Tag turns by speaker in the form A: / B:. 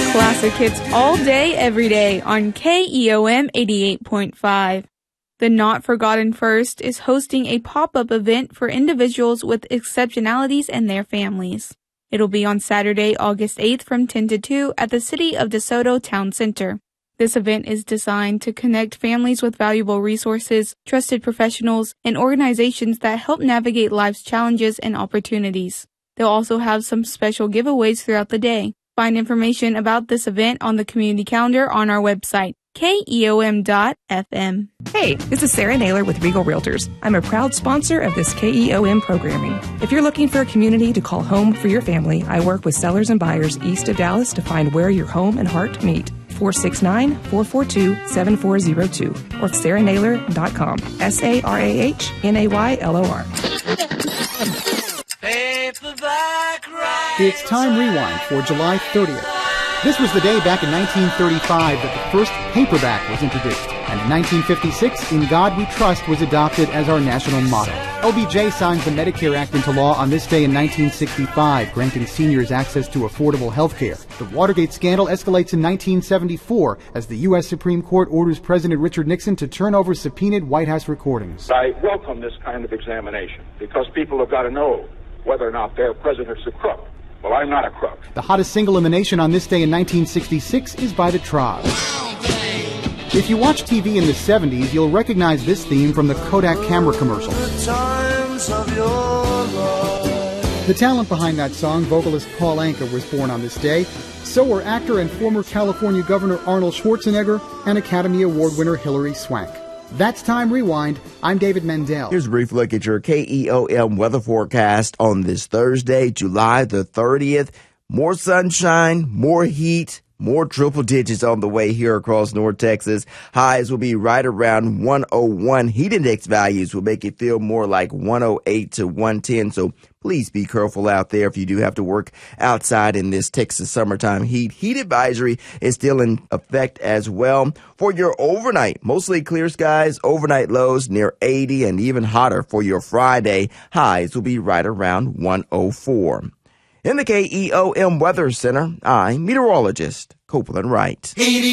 A: Classic hits all day, every day on KEOM 88.5. The Not Forgotten First is hosting a pop-up event for individuals with exceptionalities and their families. It'll be on Saturday, August 8th from 10 to 2 at the City of DeSoto Town Center. This event is designed to connect families with valuable resources, trusted professionals, and organizations that help navigate life's challenges and opportunities. They'll also have some special giveaways throughout the day. Find information about this event on the community calendar on our website, KEOM.FM.
B: Hey, this is Sarah Naylor with Regal Realtors. I'm a proud sponsor of this KEOM programming. If you're looking for a community to call home for your family, I work with sellers and buyers east of Dallas to find where your home and heart meet. 469-442-7402 or sarahnaylor.com. SARAHNAYLOR.
C: It's Time Rewind for July 30th. This was the day back in 1935 that the first paperback was introduced. And in 1956, In God We Trust was adopted as our national motto. LBJ signs the Medicare Act into law on this day in 1965, granting seniors access to affordable health care. The Watergate scandal escalates in 1974 as the U.S. Supreme Court orders President Richard Nixon to turn over subpoenaed White House recordings.
D: I welcome this kind of examination because people have got to know whether or not their president's a crook. Well, I'm not a crook.
C: The hottest single in the nation on this day in 1966 is by the Troggs. If you watch TV in the 70s, you'll recognize this theme from the Kodak camera commercial. The talent behind that song, vocalist Paul Anka, was born on this day. So were actor and former California Governor Arnold Schwarzenegger and Academy Award winner Hilary Swank. That's Time Rewind. I'm David Mendel.
E: Here's a brief look at your KEOM weather forecast on this Thursday, July the 30th. More sunshine, more heat, more triple digits on the way here across North Texas. Highs will be right around 101. Heat index values will make it feel more like 108 to 110. So please be careful out there if you do have to work outside in this Texas summertime heat. Heat advisory is still in effect as well. For your overnight, mostly clear skies, overnight lows near 80 and even hotter for your Friday. Highs will be right around 104. In the KEOM Weather Center, I'm meteorologist Copeland Wright.